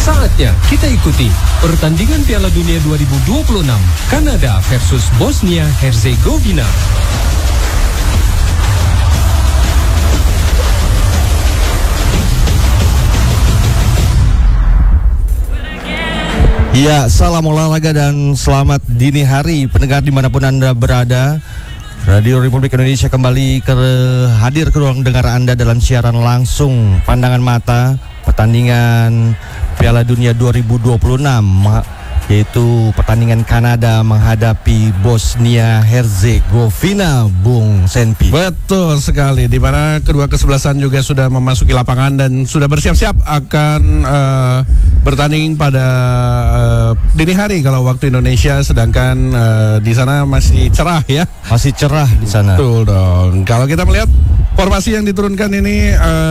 Saatnya kita ikuti pertandingan Piala Dunia 2026 Kanada versus Bosnia Herzegovina. Ya, salam olahraga dan selamat dini hari pendengar dimanapun Anda berada. Radio Republik Indonesia kembali hadir ke ruang dengar Anda dalam siaran langsung pandangan mata pertandingan Piala Dunia 2026, yaitu pertandingan Kanada menghadapi Bosnia Herzegovina, Bung Senpi. Betul sekali, di mana kedua kesebelasan juga sudah memasuki lapangan dan sudah bersiap-siap akan bertanding pada dini hari kalau waktu Indonesia, sedangkan di sana masih cerah ya. Masih cerah di sana. Betul dong. Kalau kita melihat formasi yang diturunkan ini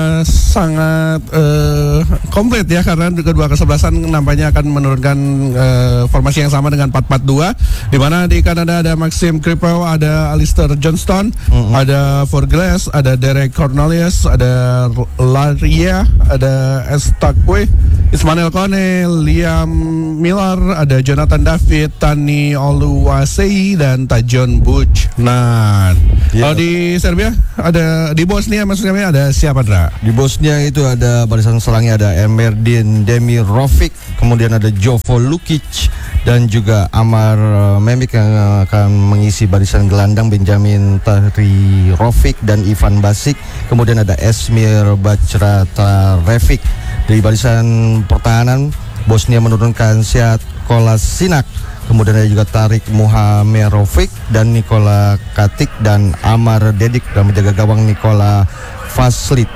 sangat komplit ya, karena kedua kesebelasan nampaknya akan menurunkan formasi yang sama dengan 4-4-2, di mana di Kanada ada Maxim Kripo, ada Alistair Johnston, ada Forglass, ada Derek Cornelius, ada Laria, ada Estakwe, Ismail Kone, Liam Miller, ada Jonathan David, Tani Oluwasei, dan Tajon Buch. Nah, kalau di Serbia ada, di Bosnia maksudnya ada siapa, Dra? Di Bosnia itu ada barisan serangnya ada Emerdin Demirovic, kemudian ada Jovo Lukic dan juga Amar Memik yang akan mengisi barisan gelandang, Benjamin Tahrirovic dan Ivan Basic. Kemudian ada Esmir Bacratarevic. Di barisan pertahanan Bosnia menurunkan Sead Kolasinac, kemudian ada juga Tarik Muhamerovic dan Nikola Katic dan Amar Dedik, dan menjaga gawang Nikola Vaslit.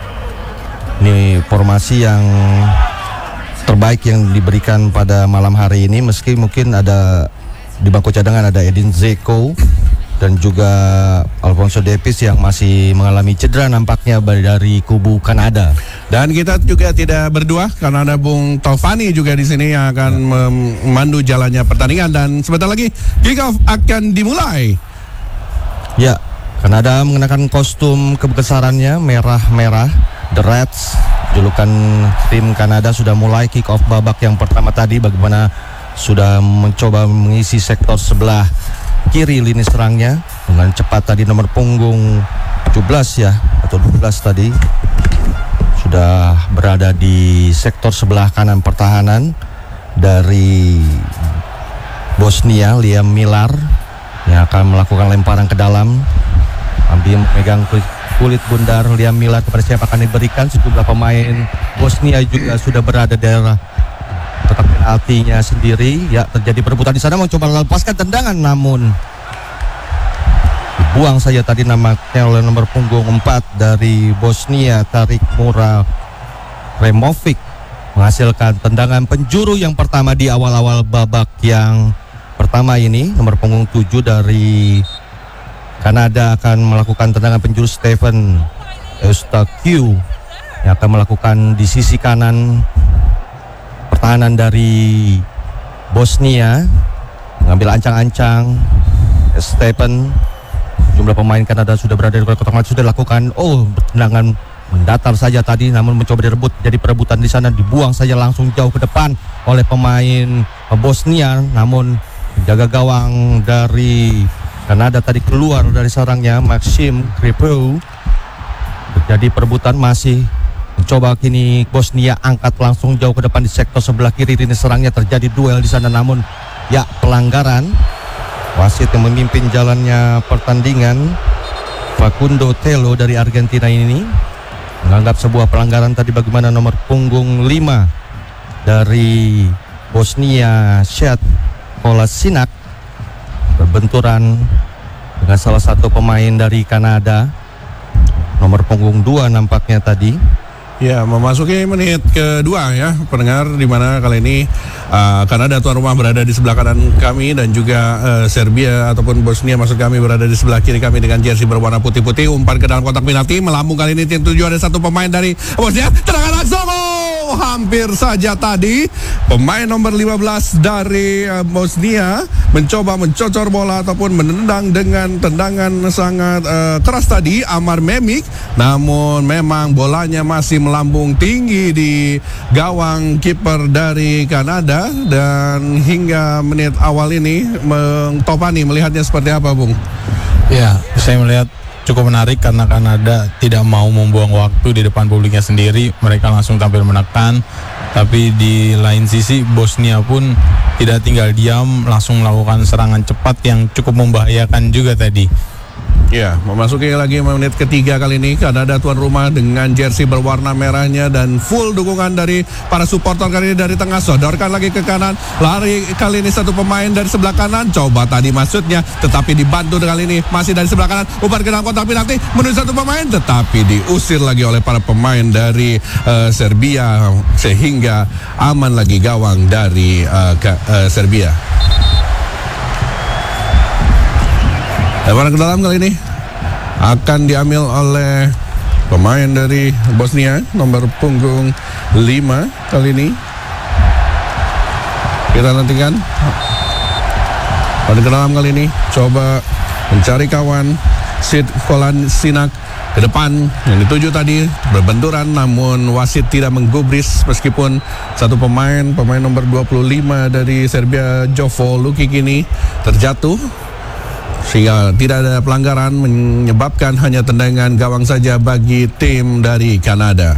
Ini formasi yang terbaik yang diberikan pada malam hari ini, meski mungkin ada di bangku cadangan ada Edin Dzeko dan juga Alfonso Davies yang masih mengalami cedera nampaknya dari kubu Kanada. Dan kita juga tidak berdua karena ada Bung Taufani juga di sini yang akan memandu jalannya pertandingan, dan sebentar lagi kick off akan dimulai. Ya, Kanada mengenakan kostum kebesarannya merah-merah, The Reds. Julukan tim Kanada sudah mulai kick off babak yang pertama tadi, bagaimana sudah mencoba mengisi sektor sebelah kiri lini serangnya dengan cepat tadi nomor punggung 17 ya atau 12 tadi sudah berada di sektor sebelah kanan pertahanan dari Bosnia, Liam Miller yang akan melakukan lemparan ke dalam, ambil megang kulit bundar Liam Miller kepada siapa akan diberikan. Sejumlah pemain Bosnia juga sudah berada di daerah kotak penaltinya sendiri. Ya, terjadi perebutan di sana, mencoba melepaskan tendangan namun dibuang saja tadi namanya oleh nomor punggung 4 dari Bosnia, Tarik Muhamerovic, menghasilkan tendangan penjuru yang pertama di awal-awal babak yang pertama ini. Nomor punggung 7 dari Kanada akan melakukan tendangan penjuru Stephen Eustachiou yang akan melakukan di sisi kanan pertahanan dari Bosnia, mengambil ancang-ancang Stephen. Jumlah pemain Kanada sudah berada di kotak penalti, sudah dilakukan tendangan mendatar saja tadi, namun mencoba direbut, jadi perebutan di sana, dibuang saja langsung jauh ke depan oleh pemain Bosnia, namun penjaga gawang dari Kanada tadi keluar dari sarangnya Maxim Kripo. Terjadi perebutan, masih mencoba kini Bosnia angkat langsung jauh ke depan di sektor sebelah kiri lini serangnya, terjadi duel di sana, namun ya pelanggaran. Wasit yang memimpin jalannya pertandingan, Facundo Telo dari Argentina ini, menganggap sebuah pelanggaran tadi, bagaimana nomor punggung 5 dari Bosnia, Sead Kolasinac, berbenturan dengan salah satu pemain dari Kanada, nomor punggung 2 nampaknya tadi. Ya, memasuki menit kedua ya pendengar, di mana kali ini Kanada tuan rumah berada di sebelah kanan kami, dan juga Serbia ataupun Bosnia maksud kami berada di sebelah kiri kami dengan jersey berwarna putih-putih. Umpan ke dalam kotak penalti, melambung kali ini tim tujuh, ada satu pemain dari Bosnia, tendangan langsung, hampir saja tadi Pemain nomor 15 dari Bosnia mencoba mencocor bola ataupun menendang dengan tendangan sangat keras tadi, Amar Memik. Namun memang bolanya masih melambung tinggi di gawang kiper dari Kanada. Dan hingga menit awal ini, Topani melihatnya seperti apa, Bung? Ya, saya melihat cukup menarik karena Kanada tidak mau membuang waktu di depan publiknya sendiri. Mereka langsung tampil menekan. Tapi di lain sisi Bosnia pun tidak tinggal diam, langsung melakukan serangan cepat yang cukup membahayakan juga tadi. Ya, memasuki lagi menit ketiga kali ini. Kanada tuan rumah dengan jersey berwarna merahnya dan full dukungan dari para supporter kali ini dari tengah. Sodorkan lagi ke kanan, lari kali ini satu pemain dari sebelah kanan. Coba tadi maksudnya, tetapi dibantu kali ini masih dari sebelah kanan. Umpan ke dalam kotak penalti menuju satu pemain, tetapi diusir lagi oleh para pemain dari Serbia, sehingga aman lagi gawang dari Serbia. Lemparan ke dalam kali ini akan diambil oleh pemain dari Bosnia nomor punggung 5 kali ini. Kita nantikan. Pada ke dalam kali ini coba mencari kawan. Sid Kolasinac ke depan yang dituju tadi berbenturan, namun wasit tidak menggubris meskipun satu pemain nomor 25 dari Serbia Jovo Lukic ini terjatuh, sehingga tidak ada pelanggaran, menyebabkan hanya tendangan gawang saja bagi tim dari Kanada.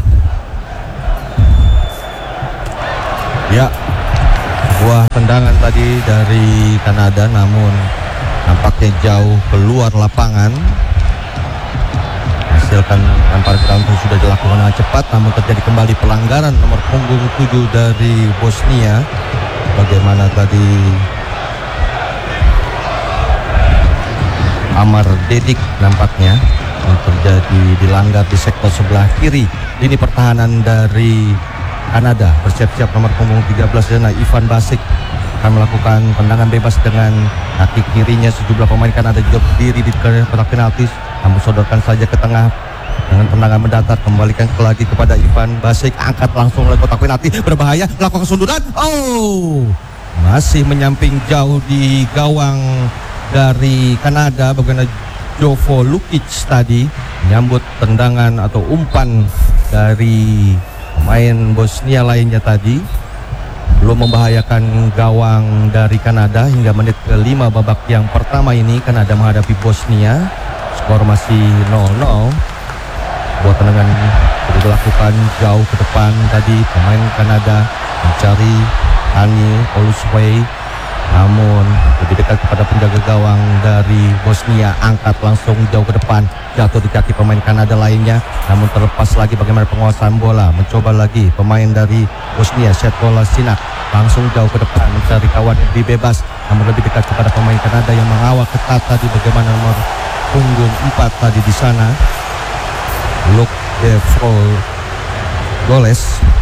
Ya, sebuah tendangan tadi dari Kanada, namun nampaknya jauh keluar lapangan. Hasilkan lempar ground itu sudah dilakukan dengan cepat, namun terjadi kembali pelanggaran nomor punggung 7 dari Bosnia. Bagaimana tadi Amar Dedik nampaknya yang terjadi dilanggar di sektor sebelah kiri lini pertahanan dari Kanada. Bersiap-siap nomor punggung 13 dan Ivan Basic akan melakukan tendangan bebas dengan kaki kirinya. Sejumlah pemain Kanada juga berdiri di kotak penalti, namun sodorkan saja ke tengah dengan tendangan mendatar, kembalikan lagi kepada Ivan Basic, angkat langsung oleh kotak penalti, berbahaya, melakukan sunduran. Oh, masih menyamping jauh di gawang dari Kanada. Bagaimana Jovo Lukic tadi menyambut tendangan atau umpan dari pemain Bosnia lainnya tadi, belum membahayakan gawang dari Kanada. Hingga menit ke-5 babak yang pertama ini Kanada menghadapi Bosnia, skor masih 0-0. Buat tendangan dilakukan jauh ke depan tadi, pemain Kanada mencari Ani Olusway, namun lebih dekat kepada penjaga gawang dari Bosnia, angkat langsung jauh ke depan, jatuh di kaki pemain Kanada lainnya, namun terlepas lagi. Bagaimana penguasaan bola, mencoba lagi pemain dari Bosnia, Sid Kolasinac, langsung jauh ke depan mencari kawan yang lebih bebas, namun lebih dekat kepada pemain Kanada yang mengawal ketat tadi. Bagaimana nomor punggung 4 tadi di sana, Luke de Goles,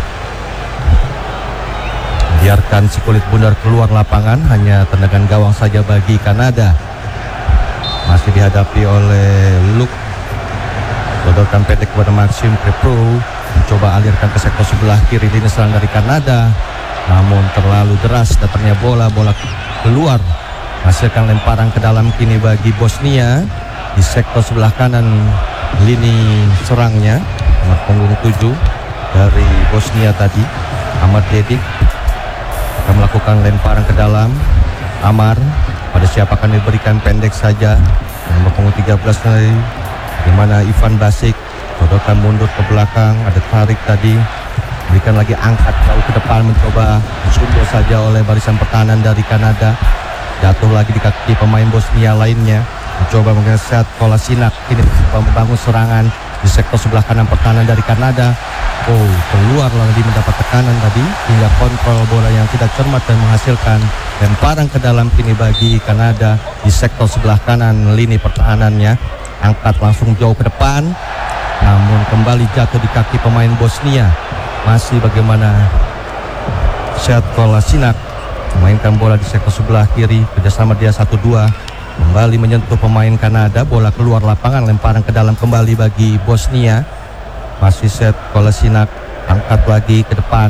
biarkan si kulit bundar keluar lapangan, hanya tendangan gawang saja bagi Kanada. Masih dihadapi oleh Luke, sodorkan pendek kepada Maxim Prepro, mencoba alirkan ke sektor sebelah kiri lini serang dari Kanada, namun terlalu deras datangnya bola keluar, hasilkan lemparan ke dalam kini bagi Bosnia di sektor sebelah kanan lini serangnya, nomor punggung 7 dari Bosnia tadi, Amar Dedik akan melakukan lemparan ke dalam. Amar pada siapa akan diberikan, pendek saja, nomor punggung 13 dari dimana Ivan Basic, sodorkan mundur ke belakang, ada tarik tadi, berikan lagi, angkat jauh ke depan, mencoba sundur saja oleh barisan pertahanan dari Kanada, jatuh lagi di kaki pemain Bosnia lainnya, mencoba menggeser Kolasinac, ini membangun serangan di sektor sebelah kanan pertahanan dari Kanada. Oh, keluar lagi mendapat tekanan tadi, hingga kontrol bola yang tidak cermat dan menghasilkan lemparan ke dalam kini bagi Kanada di sektor sebelah kanan lini pertahanannya, angkat langsung jauh ke depan, namun kembali jatuh di kaki pemain Bosnia. Masih bagaimana Sid Kolasinac memainkan bola di sektor sebelah kiri, kerjasama dia 1-2, kembali menyentuh pemain Kanada, bola keluar lapangan, lemparan ke dalam kembali bagi Bosnia. Masih Sid Kolasinac, angkat lagi ke depan,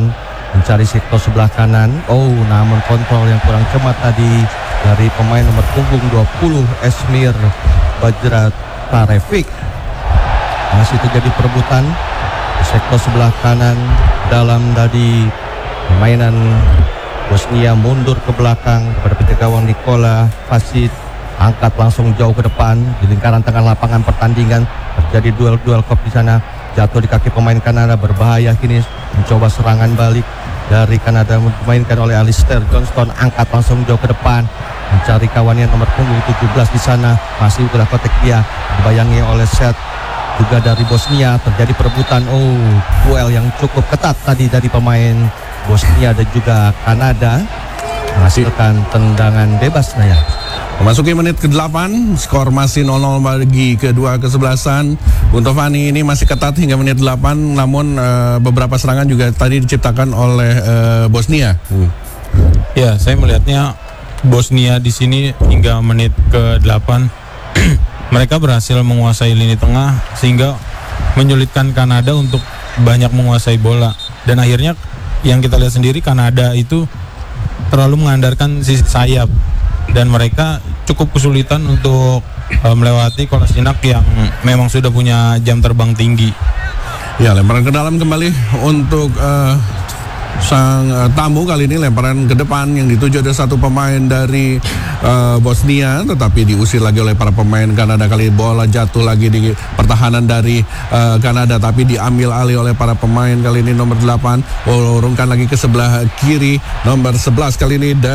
mencari sektor sebelah kanan. Oh, namun kontrol yang kurang cermat tadi dari pemain nomor punggung 20 Esmir Bajrat Tarefik. Masih terjadi perebutan di sektor sebelah kanan dalam dari permainan Bosnia, mundur ke belakang kepada penjaga gawang Nikola Fasid, angkat langsung jauh ke depan di lingkaran tengah lapangan pertandingan. Terjadi duel kop di sana, jatuh di kaki pemain Kanada, berbahaya kini mencoba serangan balik dari Kanada dimainkan oleh Alistair Johnston, angkat langsung jauh ke depan mencari kawannya nomor punggung 17 di sana, masih udah kotek dia, dibayangi oleh set juga dari Bosnia. Terjadi perebutan, duel yang cukup ketat tadi dari pemain Bosnia dan juga Kanada, menghasilkan tendangan bebas. Nah ya, memasuki menit ke-8, skor masih 0-0 bagi kedua kesebelasan. Buntovani ini masih ketat hingga menit 8, namun beberapa serangan juga tadi diciptakan oleh Bosnia. Ya, saya melihatnya Bosnia di sini hingga menit ke-8 mereka berhasil menguasai lini tengah sehingga menyulitkan Kanada untuk banyak menguasai bola. Dan akhirnya yang kita lihat sendiri, Kanada itu terlalu mengandalkan sisi sayap dan mereka cukup kesulitan untuk melewati Kolasinac yang memang sudah punya jam terbang tinggi. Ya, lemparan ke dalam kembali untuk sang tamu. Kali ini lemparan ke depan yang dituju ada satu pemain dari Bosnia, tetapi diusir lagi oleh para pemain Kanada. Kali bola jatuh lagi di pertahanan dari Kanada, tapi diambil alih oleh para pemain kali ini nomor 8. Urungkan lagi ke sebelah kiri nomor 11 kali ini